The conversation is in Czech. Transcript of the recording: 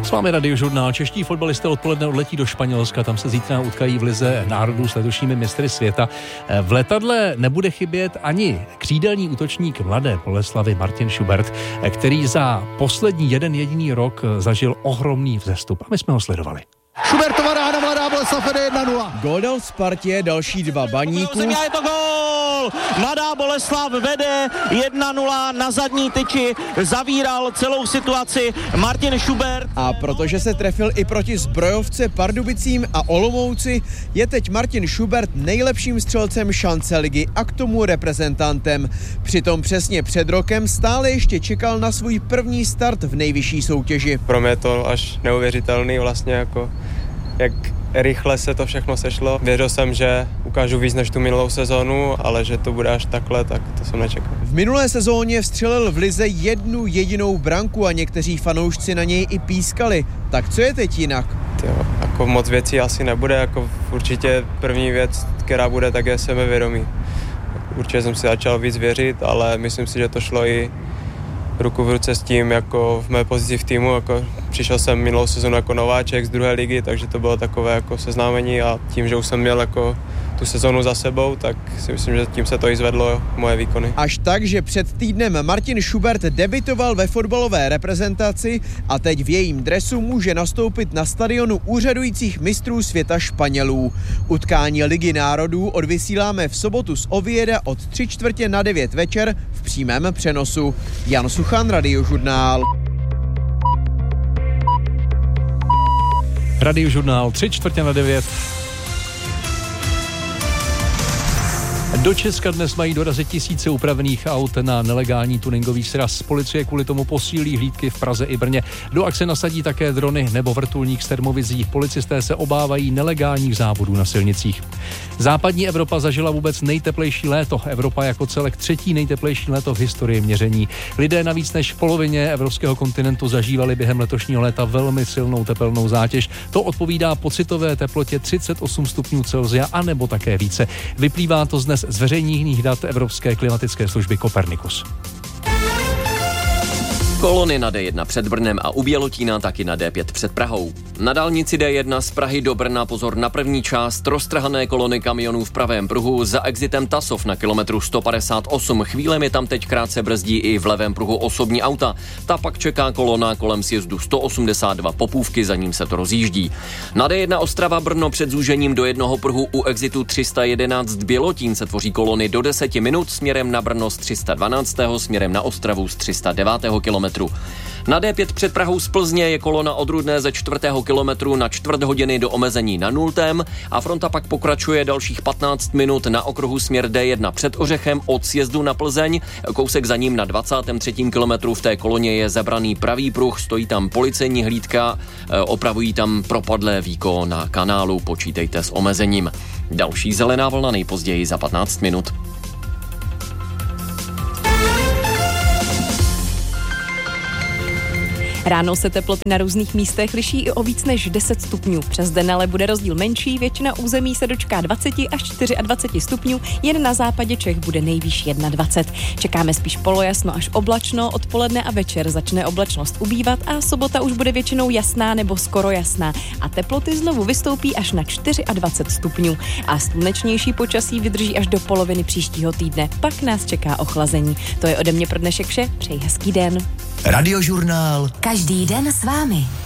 S vámi Radiožurnál. Čeští fotbalisté odpoledne odletí do Španělska, tam se zítra utkají v lize národů s letošními mistry světa. V letadle nebude chybět ani křídelní útočník Mladé Boleslavi Martin Schubert, který za poslední jeden jediný rok zažil ohromný vzestup. A my jsme ho sledovali. Schubertova rána, Mladá Boleslav vede 1-0. Gól dal Spartě, další dva Baníku. Je to gól! Mladá Boleslav vede 1-0 na zadní tyči, zavíral celou situaci Martin Schubert. A protože se trefil i proti zbrojovce Pardubicím a Olomouci, je teď Martin Schubert nejlepším střelcem šance ligy a k tomu reprezentantem. Přitom přesně před rokem stále ještě čekal na svůj první start v nejvyšší soutěži. Pro mě je to až neuvěřitelný vlastně, jako jak rychle se to všechno sešlo. Věřil jsem, že ukážu víc než tu minulou sezónu, ale že to bude až takhle, tak to jsem nečekal. V minulé sezóně vstřelil v lize jednu jedinou branku a někteří fanoušci na něj i pískali. Tak co je teď jinak? Jako moc věcí asi nebude, jako určitě první věc, která bude, tak je sebevědomí. Určitě jsem si začal víc věřit, ale myslím si, že to šlo i ruku v ruce s tím, jako v mé pozici v týmu, jako přišel jsem minulou sezonu jako nováček z druhé ligy, takže to bylo takové jako seznámení a tím, že už jsem měl jako tu sezonu za sebou, tak si myslím, že tím se to i zvedlo moje výkony. Až tak, že před týdnem Martin Schubert debitoval ve fotbalové reprezentaci a teď v jejím dresu může nastoupit na stadionu úřadujících mistrů světa Španělů. Utkání Ligy národů odvysíláme v sobotu z Ovieda od 8:45 večer v přímém přenosu. Jan Suchan, Radiožurnál. Radiožurnál 8:45. Do Česka dnes mají dorazit tisíce upravených aut na nelegální tuningový sraz. Policie kvůli tomu posílí hlídky v Praze i Brně. Do akce nasadí také drony nebo vrtulník s termovizí. Policisté se obávají nelegálních závodů na silnicích. Západní Evropa zažila vůbec nejteplejší léto. Evropa jako celek třetí nejteplejší léto v historii měření. Lidé na víc než polovině evropského kontinentu zažívali během letošního léta velmi silnou tepelnou zátěž. To odpovídá pocitové teplotě 38 stupňů Celsia a nebo také více. Vyplývá to dnes z veřejných dat Evropské klimatické služby Copernicus. Kolony na D1 před Brnem a u Bělotína taky na D5 před Prahou. Na dálnici D1 z Prahy do Brna pozor na první část, roztrhané kolony kamionů v pravém pruhu za exitem Tasov na kilometru 158. Chvílemi je tam teď krátce brzdí i v levém pruhu osobní auta. Ta pak čeká kolona kolem sjezdu 182 Popůvky, za ním se to rozjíždí. Na D1 Ostrava Brno před zúžením do jednoho pruhu u exitu 311 Bělotín se tvoří kolony do 10 minut směrem na Brno z 312. směrem na Ostravu z 309. kilometru. Na D5 před Prahou z Plzně je kolona od Rudné ze 4. kilometru na čtvrt hodiny do omezení na 0. a fronta pak pokračuje dalších 15 minut na okruhu směr D1 před Ořechem od sjezdu na Plzeň. Kousek za ním na 23. kilometru v té koloně je zabraný pravý pruh, stojí tam policejní hlídka, opravují tam propadlé víko na kanálu, počítejte s omezením. Další zelená vlna nejpozději za 15 minut. Ráno se teploty na různých místech liší i o víc než 10 stupňů. Přes den ale bude rozdíl menší, většina území se dočká 20 až 24 stupňů, jen na západě Čech bude nejvýš 21. Čekáme spíš polojasno až oblačno, odpoledne a večer začne oblačnost ubývat a sobota už bude většinou jasná nebo skoro jasná a teploty znovu vystoupí až na 24 stupňů. A slunečnější počasí vydrží až do poloviny příštího týdne, pak nás čeká ochlazení. To je ode mě pro dnešek vše, přeji hezký den. Radiožurnál. Každý den s vámi.